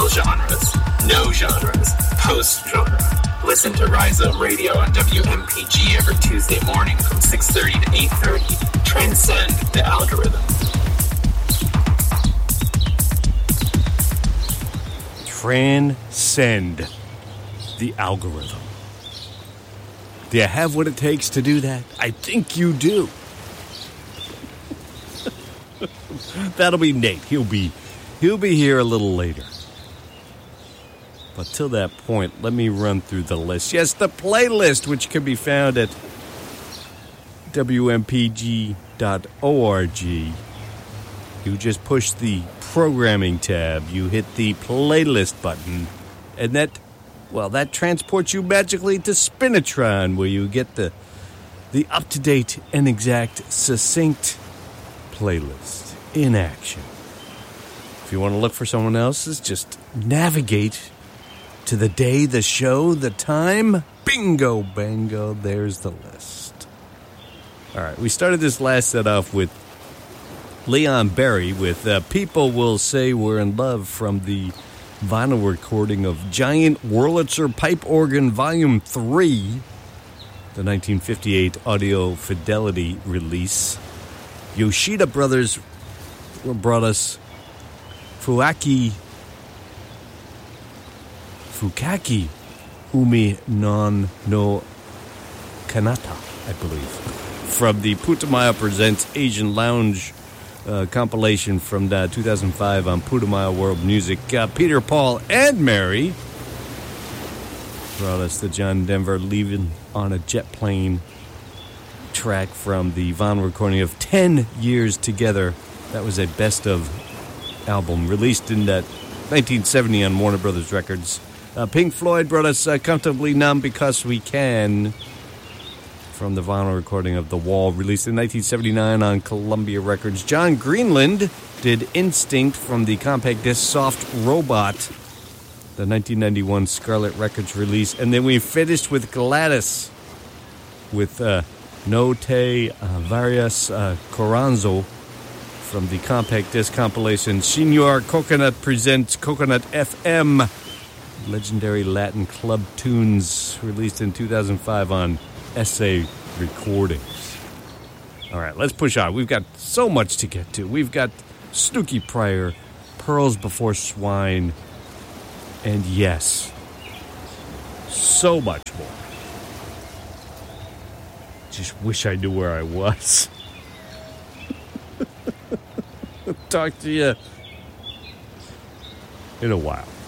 genres, no genres, post-genre. Listen to Rise Up Radio on WMPG every Tuesday morning from 6:30 to 8:30. Transcend the algorithm. Transcend the algorithm. Do you have what it takes to do that? I think you do. That'll be Nate. He'll be here a little later. But till that point, let me run through the list. Yes, the playlist, which can be found at WMPG.org. You just push the programming tab, you hit the playlist button, and that transports you magically to Spinatron, where you get the up-to-date and exact, succinct playlist in action. If you want to look for someone else's, just navigate to the day, the show, the time. Bingo, bango, there's the list. All right, we started this last set off with Leon Berry with People Will Say We're in Love from the vinyl recording of Giant Wurlitzer Pipe Organ Volume 3, the 1958 Audio Fidelity release. Yoshida Brothers brought us Fukaki Umi non no Kanata, I believe, from the Putumayo Presents Asian Lounge compilation from 2005 on Putumayo World Music. Peter, Paul, and Mary brought us the John Denver Leaving on a Jet Plane track from the vinyl recording of 10 Years Together. That was a best of album released in 1970 on Warner Brothers Records. Pink Floyd brought us Comfortably Numb Because We Can from the vinyl recording of The Wall, released in 1979 on Columbia Records. John Greenland did Instinct from the compact disc Soft Robot, the 1991 Scarlet Records release. And then we finished with Gladys with No Te Varias Coranzo from the compact disc compilation Senor Coconut Presents Coconut FM, legendary Latin club tunes, released in 2005 on SA Recordings. All right, let's push on. We've got so much to get to. We've got Snooky Pryor, Pearls Before Swine, and yes, so much more. Just wish I knew where I was. Talk to you in a while.